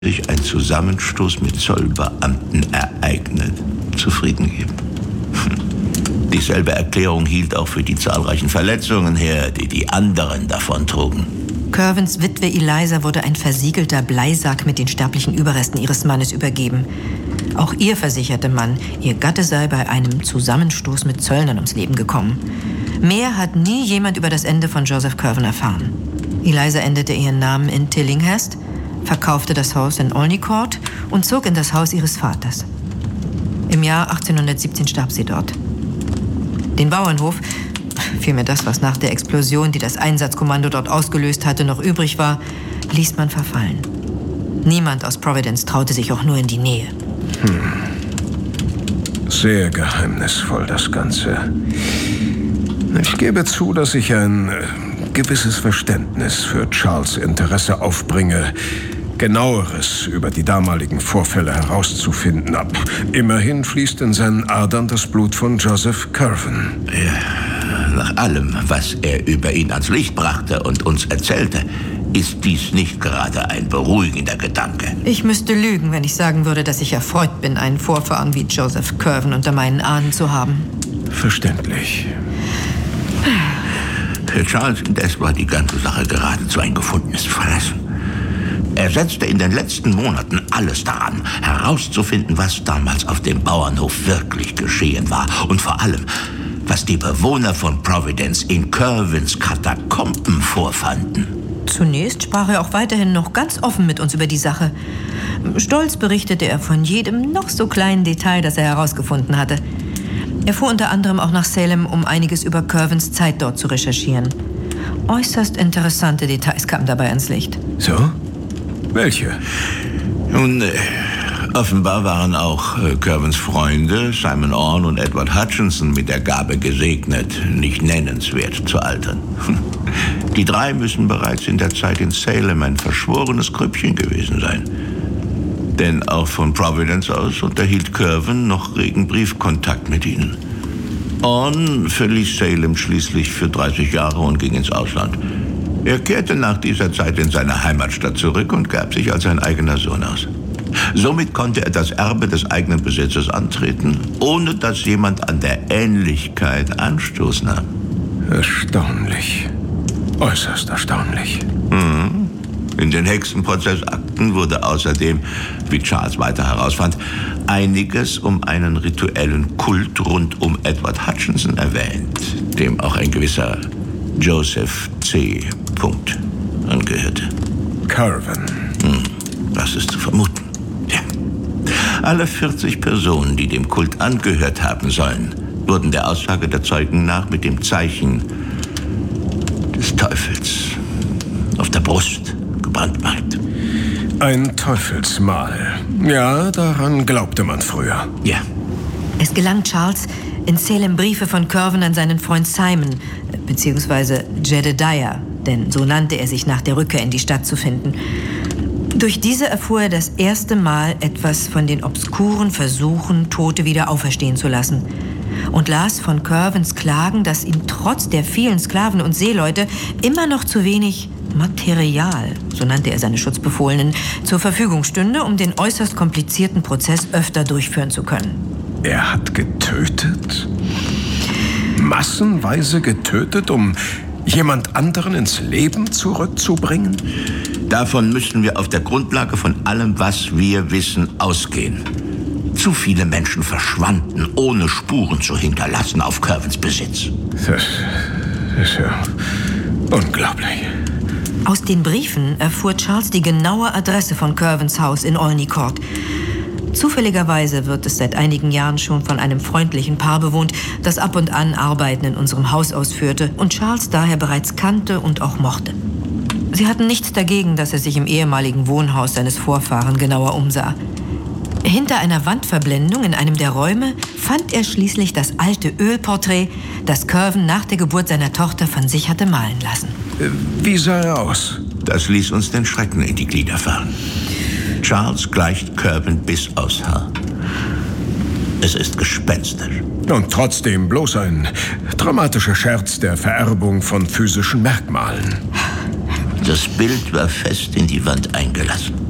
sich ein Zusammenstoß mit Zollbeamten ereignet, zufrieden geben. Dieselbe Erklärung hielt auch für die zahlreichen Verletzungen her, die die anderen davontrugen. Curvens Witwe Eliza wurde ein versiegelter Bleisack mit den sterblichen Überresten ihres Mannes übergeben. Auch ihr versicherte man, ihr Gatte sei bei einem Zusammenstoß mit Zöllnern ums Leben gekommen. Mehr hat nie jemand über das Ende von Joseph Curven erfahren. Eliza änderte ihren Namen in Tillinghast, verkaufte das Haus in Olney Court und zog in das Haus ihres Vaters. Im Jahr 1817 starb sie dort. Den Bauernhof, vielmehr das, was nach der Explosion, die das Einsatzkommando dort ausgelöst hatte, noch übrig war, ließ man verfallen. Niemand aus Providence traute sich auch nur in die Nähe. Sehr geheimnisvoll, das Ganze. Ich gebe zu, dass ich ein gewisses Verständnis für Charles' Interesse aufbringe, Genaueres über die damaligen Vorfälle herauszufinden. Immerhin fließt in seinen Adern das Blut von Joseph Curven. Ja, nach allem, was er über ihn ans Licht brachte und uns erzählte, ist dies nicht gerade ein beruhigender Gedanke. Ich müsste lügen, wenn ich sagen würde, dass ich erfreut bin, einen Vorfahren wie Joseph Curven unter meinen Ahnen zu haben. Verständlich. Für Charles indes war die ganze Sache geradezu ein gefundenes Fressen. Er setzte in den letzten Monaten alles daran, herauszufinden, was damals auf dem Bauernhof wirklich geschehen war. Und vor allem, was die Bewohner von Providence in Curvens Katakomben vorfanden. Zunächst sprach er auch weiterhin noch ganz offen mit uns über die Sache. Stolz berichtete er von jedem noch so kleinen Detail, das er herausgefunden hatte. Er fuhr unter anderem auch nach Salem, um einiges über Curvens Zeit dort zu recherchieren. Äußerst interessante Details kamen dabei ans Licht. So? Welche? Nun, offenbar waren auch Curvens Freunde, Simon Orne und Edward Hutchinson, mit der Gabe gesegnet, nicht nennenswert zu altern. Die drei müssen bereits in der Zeit in Salem ein verschworenes Grüppchen gewesen sein. Denn auch von Providence aus unterhielt Curven noch regen Briefkontakt mit ihnen. Orne verließ Salem schließlich für 30 Jahre und ging ins Ausland. Er kehrte nach dieser Zeit in seine Heimatstadt zurück und gab sich als sein eigener Sohn aus. Somit konnte er das Erbe des eigenen Besitzes antreten, ohne dass jemand an der Ähnlichkeit Anstoß nahm. Erstaunlich. Äußerst erstaunlich. In den Hexenprozessakten wurde außerdem, wie Charles weiter herausfand, einiges um einen rituellen Kult rund um Edward Hutchinson erwähnt, dem auch ein gewisser Joseph C. angehörte. Curven. Das ist zu vermuten. Ja. Alle 40 Personen, die dem Kult angehört haben sollen, wurden der Aussage der Zeugen nach mit dem Zeichen des Teufels auf der Brust gebrandmarkt. Ein Teufelsmal. Ja, daran glaubte man früher. Ja. Es gelang Charles, in Salem Briefe von Curven an seinen Freund Simon, beziehungsweise Jedediah, denn so nannte er sich nach der Rückkehr in die Stadt, zu finden. Durch diese erfuhr er das erste Mal etwas von den obskuren Versuchen, Tote wieder auferstehen zu lassen. Und las von Curvens Klagen, dass ihm trotz der vielen Sklaven und Seeleute immer noch zu wenig Material, so nannte er seine Schutzbefohlenen, zur Verfügung stünde, um den äußerst komplizierten Prozess öfter durchführen zu können. Er hat getötet? Massenweise getötet, um jemand anderen ins Leben zurückzubringen? Davon müssen wir auf der Grundlage von allem, was wir wissen, ausgehen. Zu viele Menschen verschwanden, ohne Spuren zu hinterlassen auf Curvens Besitz. Das ist ja unglaublich. Aus den Briefen erfuhr Charles die genaue Adresse von Curvens Haus in Olney Court. Zufälligerweise wird es seit einigen Jahren schon von einem freundlichen Paar bewohnt, das ab und an Arbeiten in unserem Haus ausführte und Charles daher bereits kannte und auch mochte. Sie hatten nichts dagegen, dass er sich im ehemaligen Wohnhaus seines Vorfahren genauer umsah. Hinter einer Wandverblendung in einem der Räume fand er schließlich das alte Ölporträt, das Curven nach der Geburt seiner Tochter von sich hatte malen lassen. Wie sah er aus? Das ließ uns den Schrecken in die Glieder fahren. Charles gleicht Curven bis aufs Haar. Es ist gespenstisch. Und trotzdem bloß ein dramatischer Scherz der Vererbung von physischen Merkmalen. Das Bild war fest in die Wand eingelassen.